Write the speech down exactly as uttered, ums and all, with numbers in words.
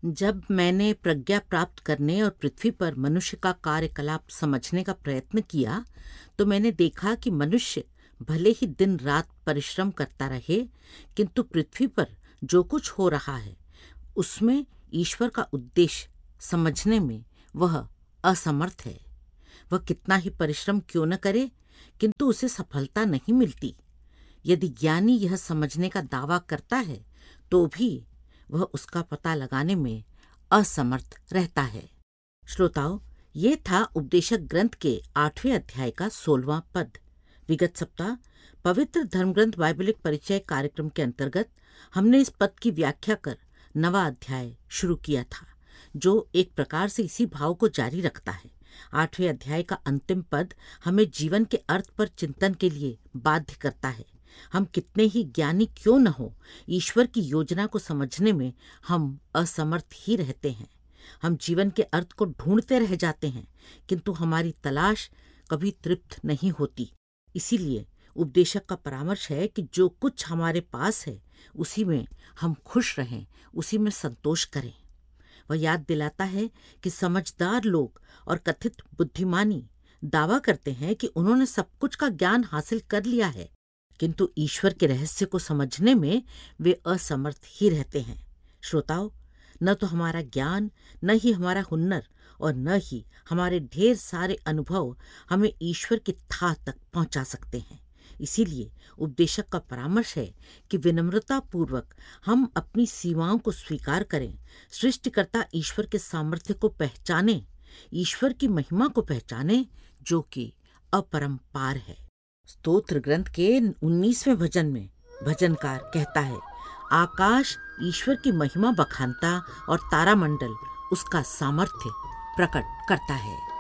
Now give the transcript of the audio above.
जब मैंने प्रज्ञा प्राप्त करने और पृथ्वी पर मनुष्य का कार्यकलाप समझने का प्रयत्न किया तो मैंने देखा कि मनुष्य भले ही दिन रात परिश्रम करता रहे, किंतु पृथ्वी पर जो कुछ हो रहा है उसमें ईश्वर का उद्देश्य समझने में वह असमर्थ है। वह कितना ही परिश्रम क्यों न करे, किंतु उसे सफलता नहीं मिलती। यदि ज्ञानी यह समझने का दावा करता है तो भी वह उसका पता लगाने में असमर्थ रहता है। श्रोताओं, ये था उपदेशक ग्रंथ के आठवें अध्याय का सोलवां पद। विगत सप्ताह पवित्र धर्मग्रंथ बाइबलिक परिचय कार्यक्रम के अंतर्गत हमने इस पद की व्याख्या कर नवा अध्याय शुरू किया था, जो एक प्रकार से इसी भाव को जारी रखता है। आठवें अध्याय का अंतिम पद हमें जीवन के अर्थ पर चिंतन के लिए बाध्य करता है। हम कितने ही ज्ञानी क्यों न हो, ईश्वर की योजना को समझने में हम असमर्थ ही रहते हैं। हम जीवन के अर्थ को ढूंढते रह जाते हैं, किंतु हमारी तलाश कभी तृप्त नहीं होती। इसीलिए उपदेशक का परामर्श है कि जो कुछ हमारे पास है उसी में हम खुश रहें, उसी में संतोष करें। वह याद दिलाता है कि समझदार लोग और कथित बुद्धिमानी दावा करते हैं कि उन्होंने सब कुछ का ज्ञान हासिल कर लिया है, किंतु ईश्वर के रहस्य को समझने में वे असमर्थ ही रहते हैं। श्रोताओं, न तो हमारा ज्ञान, न ही हमारा हुनर और न ही हमारे ढेर सारे अनुभव हमें ईश्वर की थाह तक पहुंचा सकते हैं। इसीलिए उपदेशक का परामर्श है कि विनम्रता पूर्वक हम अपनी सीमाओं को स्वीकार करें, सृष्टिकर्ता ईश्वर के सामर्थ्य को पहचानें, ईश्वर की महिमा को पहचानें जो कि अपरंपार है। स्तोत्र ग्रंथ के उन्नीसवें भजन में भजनकार कहता है, आकाश ईश्वर की महिमा बखानता और तारामंडल उसका सामर्थ्य प्रकट करता है।